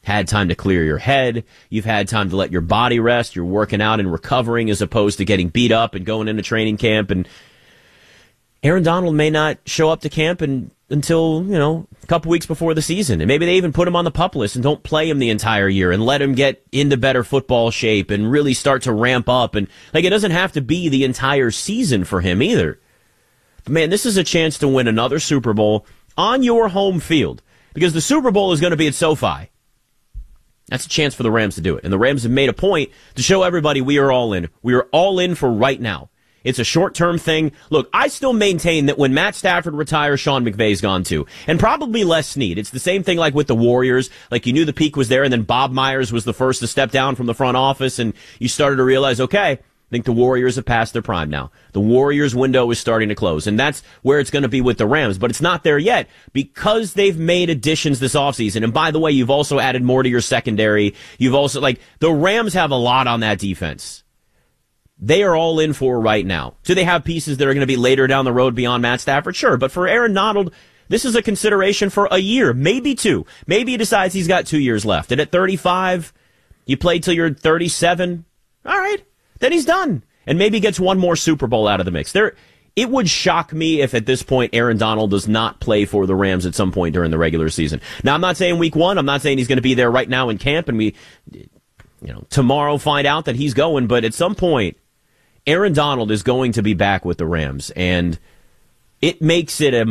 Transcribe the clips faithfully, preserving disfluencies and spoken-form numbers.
had time to clear your head. You've had time to let your body rest. You're working out and recovering as opposed to getting beat up and going into training camp. And Aaron Donald may not show up to camp and until, you know, a couple weeks before the season. And maybe they even put him on the PUP list and don't play him the entire year and let him get into better football shape and really start to ramp up. And, like, it doesn't have to be the entire season for him either. But, man, this is a chance to win another Super Bowl on your home field because the Super Bowl is going to be at SoFi. That's a chance for the Rams to do it. And the Rams have made a point to show everybody we are all in. We are all in for right now. It's a short-term thing. Look, I still maintain that when Matt Stafford retires, Sean McVay's gone too. And probably Les Snead. It's the same thing like with the Warriors. Like, you knew the peak was there, and then Bob Myers was the first to step down from the front office, and you started to realize, okay, I think the Warriors have passed their prime now. The Warriors' window is starting to close, and that's where it's going to be with the Rams. But it's not there yet because they've made additions this offseason. And by the way, you've also added more to your secondary. You've also, like, the Rams have a lot on that defense. They are all in for right now. Do they have pieces that are going to be later down the road beyond Matt Stafford? Sure. But for Aaron Donald, this is a consideration for a year, maybe two. Maybe he decides he's got two years left. And at thirty-five, you play till you're thirty-seven. All right. Then he's done. And maybe gets one more Super Bowl out of the mix. There, it would shock me if at this point Aaron Donald does not play for the Rams at some point during the regular season. Now, I'm not saying week one. I'm not saying he's going to be there right now in camp and we, you know, tomorrow find out that he's going. But at some point, Aaron Donald is going to be back with the Rams, and it makes it a,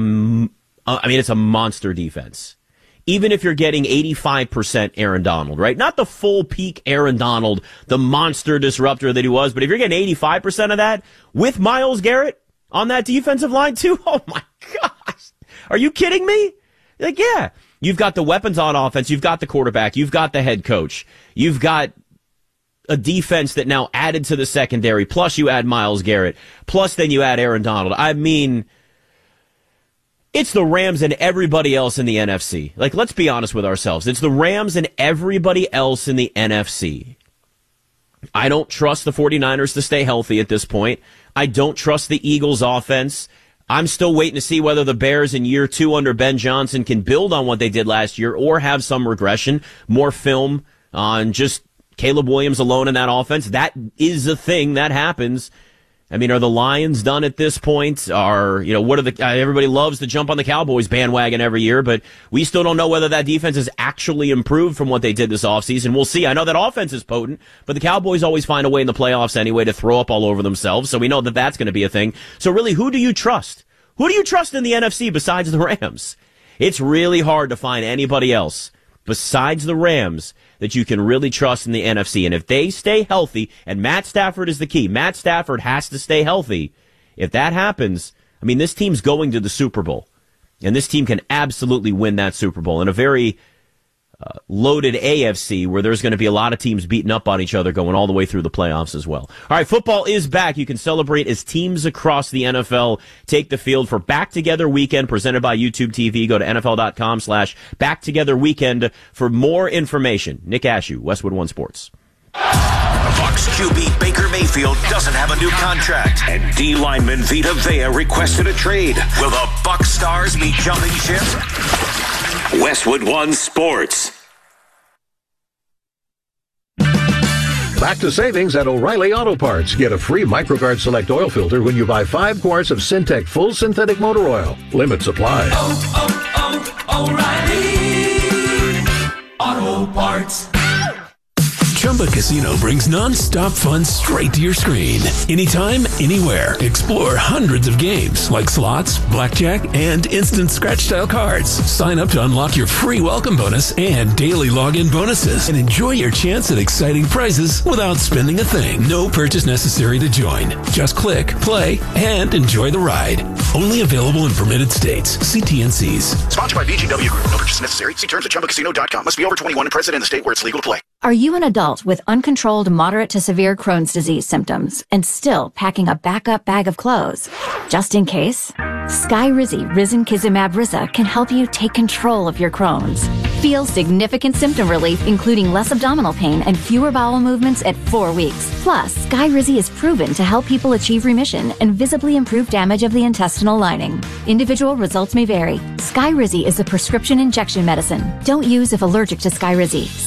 I mean, it's a monster defense. Even if you're getting eighty-five percent Aaron Donald, right? Not the full peak Aaron Donald, the monster disruptor that he was, but if you're getting eighty-five percent of that with Myles Garrett on that defensive line too, oh my gosh. Are you kidding me? Like, yeah. You've got the weapons on offense, you've got the quarterback, you've got the head coach, you've got a defense that now added to the secondary, plus you add Myles Garrett, plus then you add Aaron Donald. I mean, it's the Rams and everybody else in the N F C. Like, let's be honest with ourselves. It's the Rams and everybody else in the N F C. I don't trust the 49ers to stay healthy at this point. I don't trust the Eagles' offense. I'm still waiting to see whether the Bears in year two under Ben Johnson can build on what they did last year or have some regression, more film on just Caleb Williams alone in that offense. That is a thing that happens. I mean, are the Lions done at this point? Are, you know, what are the, uh, everybody loves to jump on the Cowboys bandwagon every year, but we still don't know whether that defense has actually improved from what they did this offseason. We'll see. I know that offense is potent, but the Cowboys always find a way in the playoffs anyway to throw up all over themselves, so we know that that's going to be a thing. So really, who do you trust? Who do you trust in the N F C besides the Rams? It's really hard to find anybody else besides the Rams that you can really trust in the N F C. And if they stay healthy, and Matt Stafford is the key, Matt Stafford has to stay healthy. If that happens, I mean, this team's going to the Super Bowl. And this team can absolutely win that Super Bowl in a very uh, loaded A F C where there's going to be a lot of teams beating up on each other going all the way through the playoffs as well. All right, football is back. You can celebrate as teams across the N F L take the field for Back Together Weekend presented by YouTube T V. Go to NFL.com slash Back Together Weekend for more information. Nick Ashew, Westwood One Sports. Bucs Q B Baker Mayfield doesn't have a new contract, and D lineman Vita Vea requested a trade. Will the Bucs stars be jumping ship? Westwood One Sports. Back to savings at O'Reilly Auto Parts. Get a free MicroGuard Select oil filter when you buy five quarts of Syntec Full Synthetic Motor Oil. Limit supply. Oh, oh, oh, O'Reilly Auto Parts. Chumba Casino brings non-stop fun straight to your screen. Anytime, anywhere. Explore hundreds of games like slots, blackjack, and instant scratch-style cards. Sign up to unlock your free welcome bonus and daily login bonuses. And enjoy your chance at exciting prizes without spending a thing. No purchase necessary to join. Just click, play, and enjoy the ride. Only available in permitted states. See T N Cs. Sponsored by B G W Group. No purchase necessary. See terms at Chumba Casino dot com. Must be over twenty-one and present in the state where it's legal to play. Are you an adult with uncontrolled moderate to severe Crohn's disease symptoms and still packing a backup bag of clothes? Just in case, Skyrizi Risankizumab Riza can help you take control of your Crohn's. Feel significant symptom relief, including less abdominal pain and fewer bowel movements at four weeks. Plus, Skyrizi is proven to help people achieve remission and visibly improve damage of the intestinal lining. Individual results may vary. Skyrizi is a prescription injection medicine. Don't use if allergic to Skyrizi.